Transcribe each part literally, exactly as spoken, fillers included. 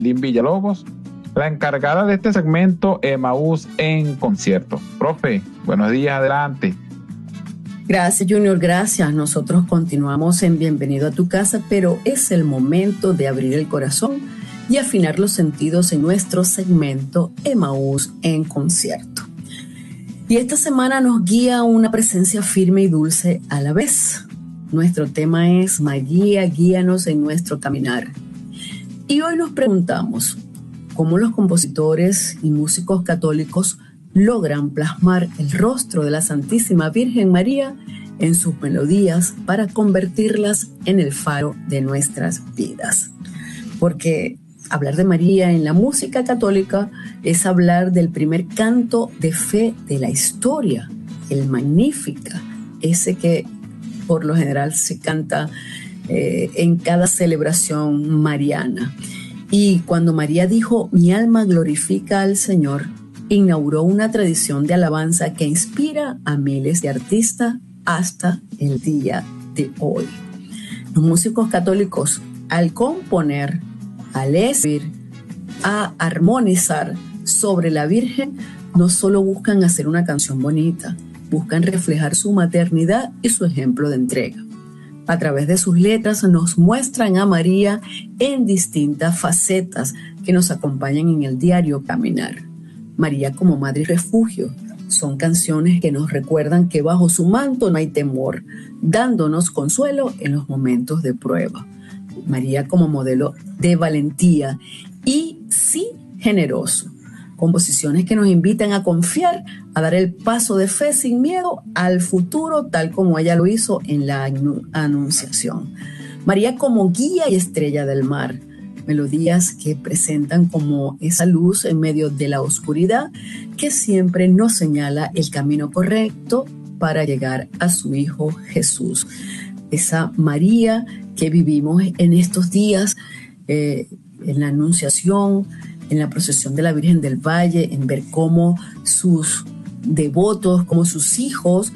Lynn Villalobos, la encargada de este segmento Emaús en concierto. Profe, buenos días, adelante. Gracias, Junior, gracias. Nosotros continuamos en Bienvenido a tu casa, pero es el momento de abrir el corazón y afinar los sentidos en nuestro segmento Emaús en concierto. Y esta semana nos guía una presencia firme y dulce a la vez. Nuestro tema es María, guíanos en nuestro caminar. Y hoy nos preguntamos cómo los compositores y músicos católicos logran plasmar el rostro de la Santísima Virgen María en sus melodías para convertirlas en el faro de nuestras vidas. Porque hablar de María en la música católica es hablar del primer canto de fe de la historia, el Magnífica, ese que por lo general se canta eh, en cada celebración mariana. Y cuando María dijo, mi alma glorifica al Señor, inauguró una tradición de alabanza que inspira a miles de artistas hasta el día de hoy. Los músicos católicos, al componer, al escribir, a armonizar sobre la Virgen, no solo buscan hacer una canción bonita, buscan reflejar su maternidad y su ejemplo de entrega. A través de sus letras nos muestran a María en distintas facetas que nos acompañan en el diario caminar. María como madre y refugio son canciones que nos recuerdan que bajo su manto no hay temor, dándonos consuelo en los momentos de prueba. María como modelo de valentía y sí generoso. Composiciones que nos invitan a confiar, a dar el paso de fe sin miedo al futuro, tal como ella lo hizo en la Anunciación. María como guía y estrella del mar. Melodías que presentan como esa luz en medio de la oscuridad que siempre nos señala el camino correcto para llegar a su Hijo Jesús. Esa María que vivimos en estos días, eh, en la Anunciación, en la procesión de la Virgen del Valle, en ver cómo sus devotos, como sus hijos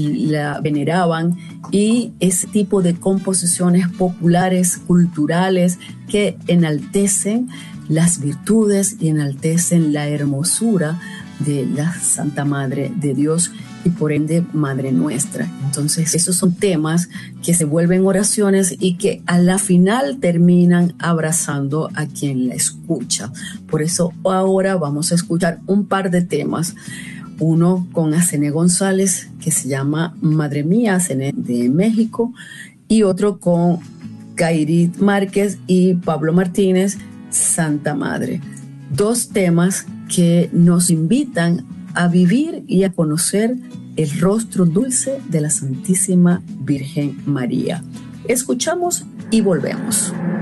la veneraban, y ese tipo de composiciones populares, culturales, que enaltecen las virtudes y enaltecen la hermosura de la Santa Madre de Dios y por ende Madre nuestra. Entonces esos son temas que se vuelven oraciones y que a la final terminan abrazando a quien la escucha. Por eso ahora vamos a escuchar un par de temas. Uno con Asené González, que se llama Madre Mía, Asené de México, y otro con Kairit Márquez y Pablo Martínez, Santa Madre. Dos temas que nos invitan a vivir y a conocer el rostro dulce de la Santísima Virgen María. Escuchamos y volvemos.